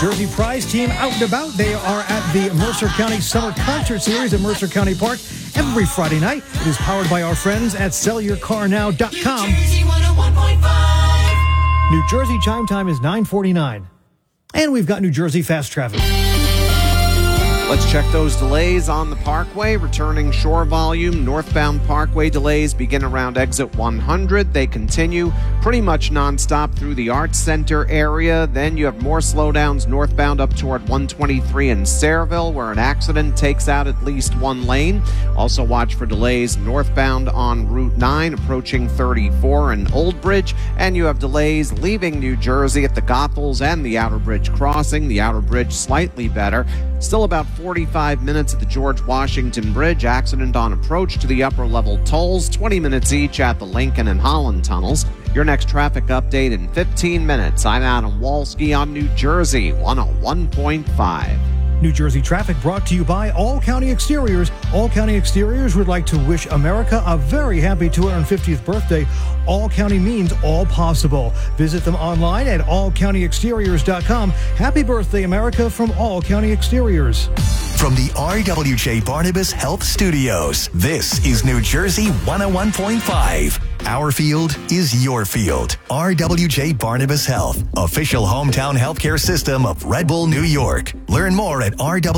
Jersey Prize Team out and about. They are at the Mercer County Summer Concert Series at Mercer County Park every Friday night. It is powered by our friends at SellYourCarNow.com. New Jersey 101.5. New Jersey chime time is 9:49. And we've got New Jersey fast traffic. Let's check those delays on the Parkway. Returning shore volume. Northbound Parkway delays begin around exit 100. They continue pretty much nonstop through the Arts Center area. Then you have more slowdowns northbound up toward 123 in Sayreville, where an accident takes out at least one lane. Also watch for delays northbound on Route 9 approaching 34 in Old Bridge. And you have delays leaving New Jersey at the Goethals and the Outer Bridge crossing. The Outer Bridge slightly better. Still about 45 minutes at the George Washington Bridge. Accident on approach to the upper level tolls. 20 minutes each at the Lincoln and Holland tunnels. Your next traffic update in 15 minutes. I'm Adam Walski on New Jersey 101.5. New Jersey traffic brought to you by All County Exteriors. All County Exteriors would like to wish America a very happy 250th birthday. All County means all possible. Visit them online at allcountyexteriors.com. Happy birthday, America, from All County Exteriors. From the RWJ Barnabas Health Studios, this is New Jersey 101.5. Our field is your field. RWJ Barnabas Health, official hometown healthcare system of Red Bull, New York. Learn more at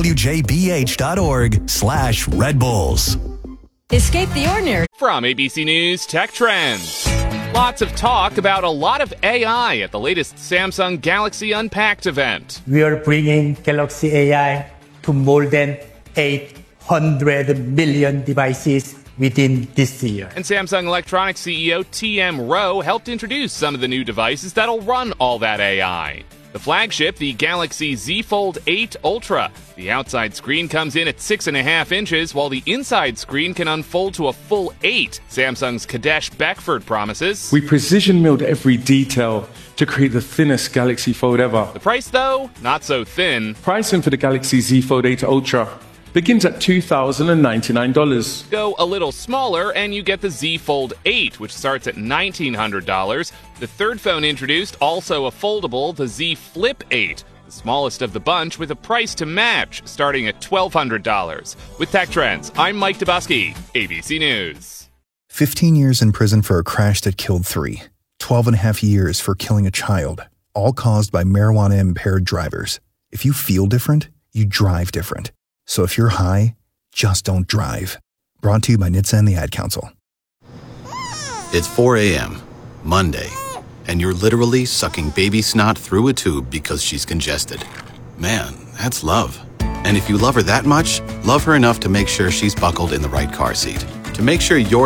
rwjbh.org/Red Bulls. Escape the ordinary. From ABC News Tech Trends. Lots of talk about a lot of AI at the latest Samsung Galaxy Unpacked event. We are bringing Galaxy AI to more than 800 million devices within this year. And Samsung Electronics CEO T.M. Rowe helped introduce some of the new devices that'll run all that AI. The flagship, the Galaxy Z Fold 8 Ultra. The outside screen comes in at 6.5 inches, while the inside screen can unfold to a full 8. Samsung's Kadesh Beckford promises. We precision milled every detail to create the thinnest Galaxy Fold ever. The price, though, not so thin. Pricing for the Galaxy Z Fold 8 Ultra begins at $2,099. Go a little smaller and you get the Z Fold 8, which starts at $1,900. The third phone introduced, also a foldable, the Z Flip 8, the smallest of the bunch with a price to match, starting at $1,200. With Tech Trends, I'm Mike Dubusky, ABC News. 15 years in prison for a crash that killed 3. 12 and a half years for killing a child, all caused by marijuana-impaired drivers. If you feel different, you drive different. So if you're high, just don't drive. Brought to you by NHTSA and the Ad Council. It's 4 a.m., Monday, and you're literally sucking baby snot through a tube because she's congested. Man, that's love. And if you love her that much, love her enough to make sure she's buckled in the right car seat. To make sure you're